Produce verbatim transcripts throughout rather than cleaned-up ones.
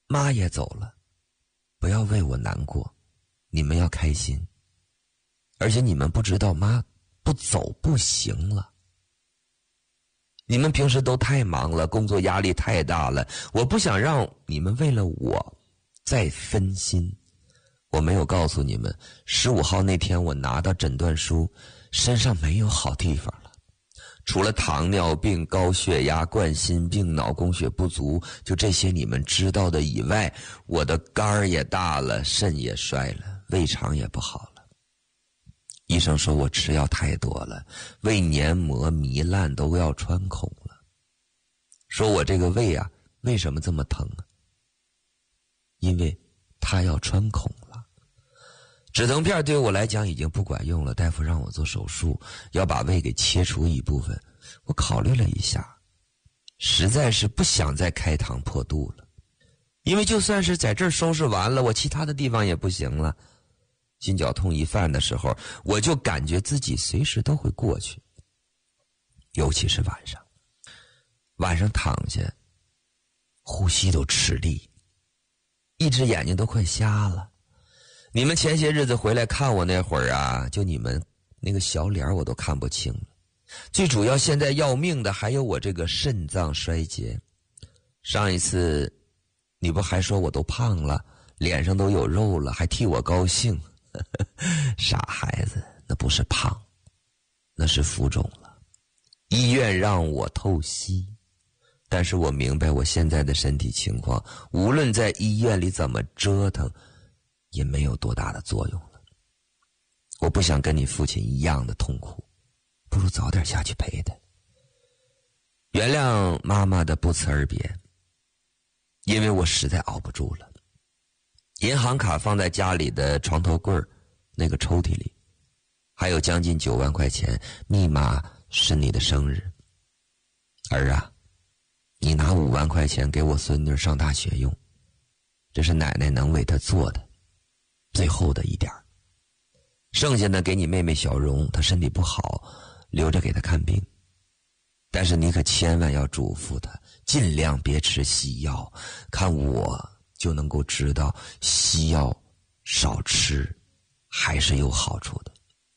妈也走了，不要为我难过，你们要开心。而且你们不知道妈不走不行了。你们平时都太忙了，工作压力太大了，我不想让你们为了我再分心。我没有告诉你们，十五号那天我拿到诊断书，身上没有好地方了，除了糖尿病、高血压、冠心病、脑供血不足，就这些你们知道的以外，我的肝儿也大了，肾也衰了，胃肠也不好了。医生说我吃药太多了，胃黏膜糜烂都要穿孔了。说我这个胃啊，为什么这么疼啊？因为它要穿孔了。止疼片对我来讲已经不管用了，大夫让我做手术，要把胃给切除一部分。我考虑了一下，实在是不想再开膛破肚了。因为就算是在这儿收拾完了，我其他的地方也不行了。心绞痛一犯的时候，我就感觉自己随时都会过去。尤其是晚上，晚上躺下，呼吸都吃力，一只眼睛都快瞎了。你们前些日子回来看我那会儿啊，就你们那个小脸我都看不清了。最主要现在要命的还有我这个肾脏衰竭。上一次你不还说我都胖了，脸上都有肉了，还替我高兴。傻孩子，那不是胖，那是浮肿了。医院让我透析，但是我明白我现在的身体情况，无论在医院里怎么折腾也没有多大的作用了。我不想跟你父亲一样的痛苦，不如早点下去陪他。原谅妈妈的不辞而别，因为我实在熬不住了。银行卡放在家里的床头柜那个抽屉里，还有将近九万块钱，密码是你的生日。儿啊，你拿五万块钱给我孙女上大学用，这是奶奶能为她做的最后的一点，剩下的给你妹妹小荣，她身体不好，留着给她看病。但是你可千万要嘱咐她，尽量别吃西药，看我就能够知道西药少吃还是有好处的。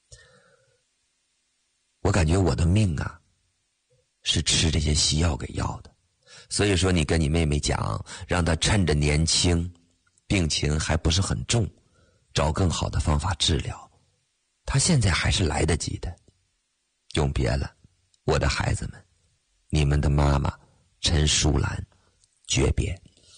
我感觉我的命啊是吃这些西药给要的，所以说你跟你妹妹讲，让她趁着年轻，病情还不是很重，找更好的方法治疗，她现在还是来得及的。永别了，我的孩子们，你们的妈妈陈淑兰，诀别。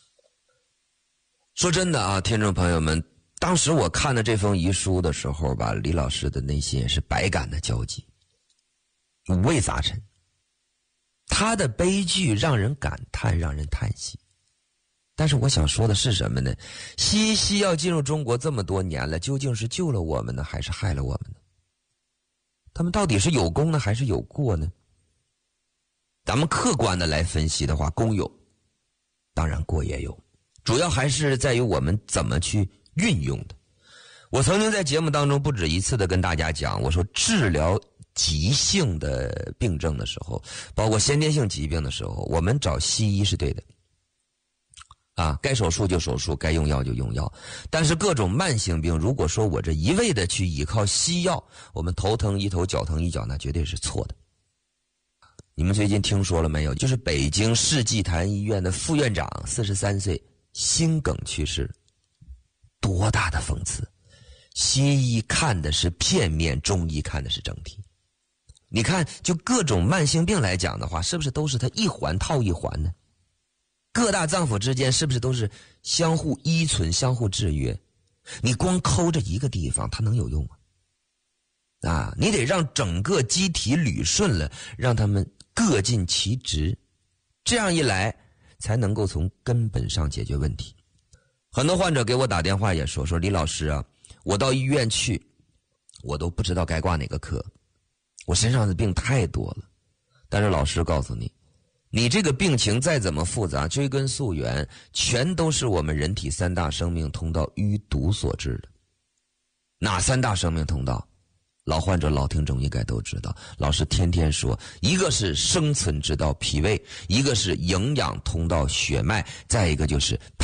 说真的啊，听众朋友们，当时我看了这封遗书的时候吧，李老师的内心也是百感的交集，五味杂陈。他的悲剧让人感叹，让人叹息。但是我想说的是什么呢？西医西药进入中国这么多年了，究竟是救了我们呢，还是害了我们呢？他们到底是有功呢，还是有过呢？咱们客观的来分析的话，功有，当然过也有，主要还是在于我们怎么去运用的。我曾经在节目当中不止一次的跟大家讲，我说治疗急性的病症的时候，包括先天性疾病的时候，我们找西医是对的啊，该手术就手术，该用药就用药。但是各种慢性病，如果说我这一味的去依靠西药，我们头疼一头，脚疼一脚，那绝对是错的。你们最近听说了没有？就是北京世纪坛医院的副院长四十三岁心梗去世，多大的讽刺！西医看的是片面，中医看的是整体。你看，就各种慢性病来讲的话，是不是都是它一环套一环呢？各大脏腑之间是不是都是相互依存、相互制约？你光抠着一个地方，它能有用吗？啊，你得让整个机体捋顺了，让他们各尽其职，这样一来才能够从根本上解决问题。很多患者给我打电话也说说李老师啊，我到医院去，我都不知道该挂哪个科，我身上的病太多了。但是老师告诉你，你这个病情再怎么复杂，追根溯源，全都是我们人体三大生命通道淤堵所致的。哪三大生命通道？老患者老听众应该都知道，老师天天说，一个是生存之道脾胃，一个是营养通道血脉，再一个就是